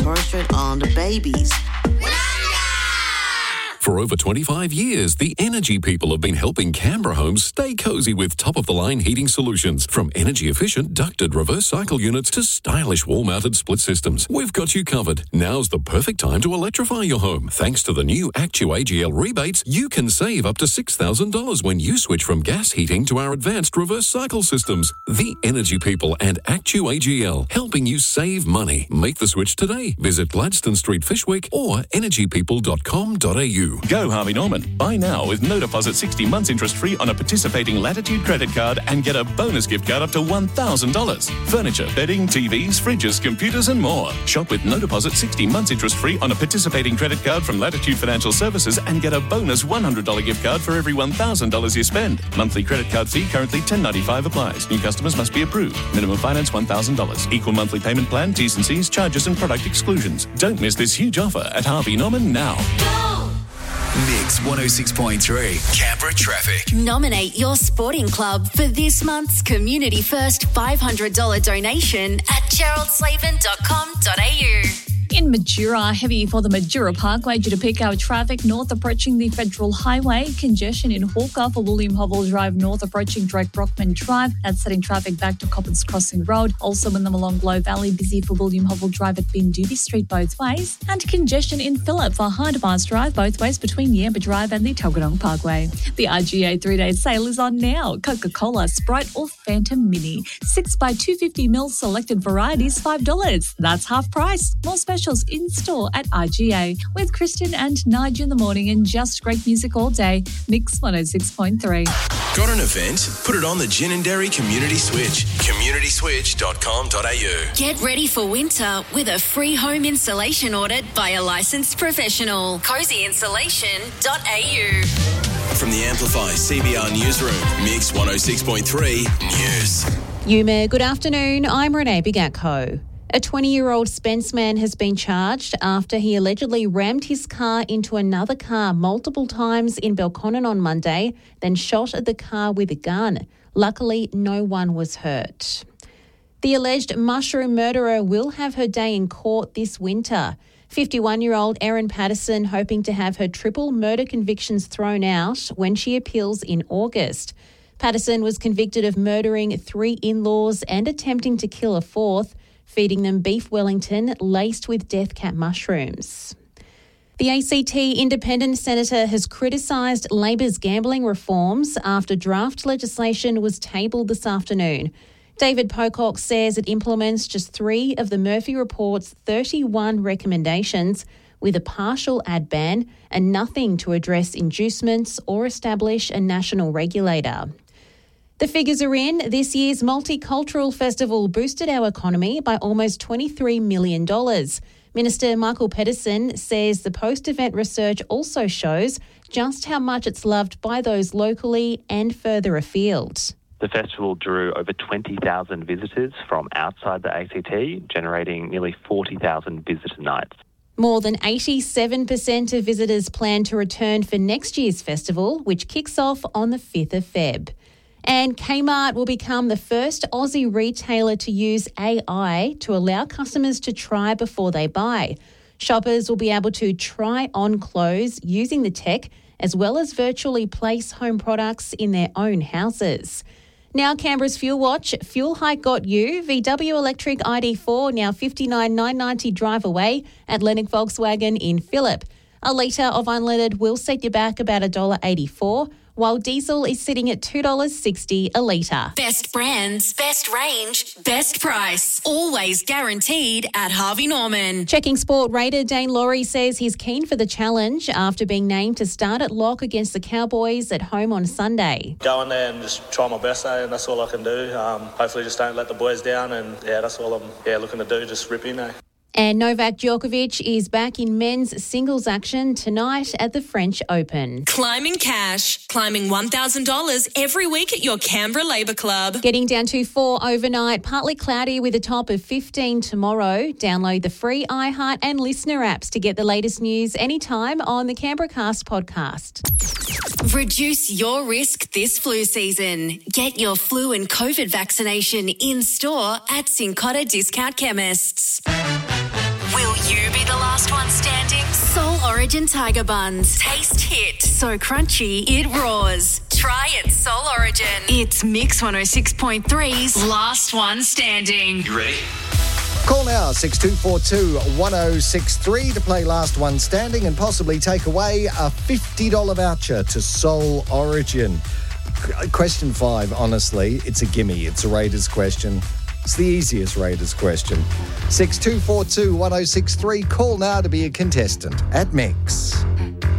concentrate on the babies. For over 25 years, the Energy People have been helping Canberra homes stay cozy with top-of-the-line heating solutions. From energy-efficient ducted reverse cycle units to stylish wall-mounted split systems, we've got you covered. Now's the perfect time to electrify your home. Thanks to the new Actu-AGL rebates, you can save up to $6,000 when you switch from gas heating to our advanced reverse cycle systems. The Energy People and Actu-AGL, helping you save money. Make the switch today. Visit Gladstone Street, Fishwick or energypeople.com.au. Go Harvey Norman. Buy now with no deposit 60 months interest-free on a participating Latitude credit card and get a bonus gift card up to $1,000. Furniture, bedding, TVs, fridges, computers and more. Shop with no deposit 60 months interest-free on a participating credit card from Latitude Financial Services and get a bonus $100 gift card for every $1,000 you spend. Monthly credit card fee currently $10.95 applies. New customers must be approved. Minimum finance $1,000. Equal monthly payment plan, T's and C's, charges and product exclusions. Don't miss this huge offer at Harvey Norman now. Mix 106.3 Canberra Traffic. Nominate your sporting club for this month's Community First $500 donation at geraldslavin.com.au. In Majura, heavy for the Majura Parkway due to peak hour traffic north approaching the Federal Highway. Congestion in Hawker for William Hovell Drive north approaching Drake Brockman Drive. That's setting traffic back to Coppins Crossing Road. Also in the Molonglo Valley, busy for William Hovell Drive at Bindubi Street both ways. And congestion in Phillip for Hyde Pass Drive both ways between Yamba Drive and the Tuggeranong Parkway. The RGA 3-day sale is on now. Coca-Cola, Sprite or Phantom Mini. 6 by 250ml selected varieties $5. That's half price. More specials in store at IGA with Kristen and Nigel in the morning and just great music all day. Mix 106.3. Got an event? Put it on the Gin and Dairy Community Switch. communityswitch.com.au. Get ready for winter with a free home installation audit by a licensed professional. cozyinsulation.au. From the Amplify CBR Newsroom, Mix 106.3 News. Yuma, good afternoon. I'm Renee Bigatko. A 20-year-old Spence man has been charged after he allegedly rammed his car into another car multiple times in Belconnen on Monday, then shot at the car with a gun. Luckily, no one was hurt. The alleged mushroom murderer will have her day in court this winter. 51-year-old Erin Patterson hoping to have her triple murder convictions thrown out when she appeals in August. Patterson was convicted of murdering 3 in-laws and attempting to kill a 4th, feeding them beef Wellington laced with death cap mushrooms. The ACT Independent Senator has criticised Labor's gambling reforms after draft legislation was tabled this afternoon. David Pocock says it implements just 3 of the Murphy Report's 31 recommendations, with a partial ad ban and nothing to address inducements or establish a national regulator. The figures are in. This year's Multicultural Festival boosted our economy by almost $23 million. Minister Michael Pedersen says the post-event research also shows just how much it's loved by those locally and further afield. The festival drew over 20,000 visitors from outside the ACT, generating nearly 40,000 visitor nights. More than 87% of visitors plan to return for next year's festival, which kicks off on the 5th of Feb. And Kmart will become the first Aussie retailer to use AI to allow customers to try before they buy. Shoppers will be able to try on clothes using the tech, as well as virtually place home products in their own houses. Now Canberra's Fuel Watch. Fuel hike got you. VW electric ID4 now $59,990 drive away at Lennox Volkswagen in Phillip. A litre of unleaded will set you back about $1.84, while diesel is sitting at $2.60 a litre. Best brands, best range, best price. Always guaranteed at Harvey Norman. Checking Sport Raider Dane Laurie says he's keen for the challenge after being named to start at lock against the Cowboys at home on Sunday. Go in there and just try my best, and that's all I can do. Hopefully just don't let the boys down, and that's all I'm looking to do, just rip in. And Novak Djokovic is back in men's singles action tonight at the French Open. Climbing cash. Climbing $1,000 every week at your Canberra Labour Club. Getting down to 4 overnight, partly cloudy with a top of 15 tomorrow. Download the free iHeart and Listener apps to get the latest news anytime on the Canberra Cast podcast. Reduce your risk this flu season. Get your flu and COVID vaccination in store at Cincotta Discount Chemists. Will you Origin Tiger Buns. Taste hit. So crunchy, it roars. Try it, Soul Origin. It's Mix 106.3's Last One Standing. You ready? Call now, 6242 1063 to play Last One Standing and possibly take away a $50 voucher to Soul Origin. Question 5, honestly, it's a gimme. It's a Raiders question. It's the easiest Raiders question. 6242 1063. Call now to be a contestant at Mix.